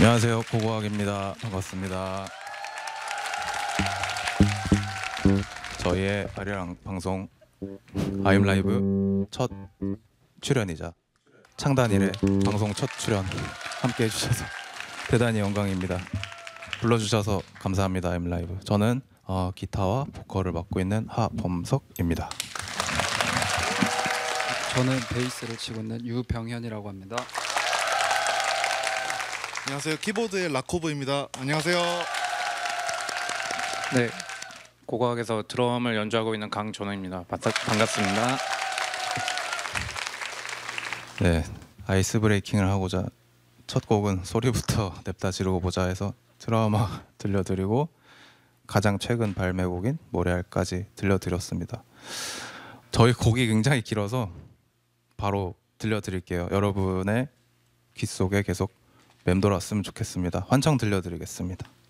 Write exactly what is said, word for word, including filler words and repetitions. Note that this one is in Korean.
안녕하세요, 고고학입니다. 반갑습니다. 저희의 아리랑 방송 아임 라이브 첫 출연이자 창단 이래 방송 첫 출연 함께 해주셔서 대단히 영광입니다. 불러주셔서 감사합니다. 아임 라이브. 저는 어, 기타와 보컬을 맡고 있는 하범석입니다. 저는 베이스를 치고 있는 유병현이라고 합니다. 안녕하세요. 키보드의 라코브입니다. 안녕하세요. 네, 고고학에서 드럼을 연주하고 있는 강존호입니다. 반갑습니다. 네, 아이스 브레이킹을 하고자 첫 곡은 소리부터 냅다 지르고 보자 해서 트라우마 들려드리고 가장 최근 발매곡인 모래알까지 들려드렸습니다. 저희 곡이 굉장히 길어서 바로 들려드릴게요. 여러분의 귀 속에 계속 맴돌았으면 좋겠습니다. 환청 들려드리겠습니다.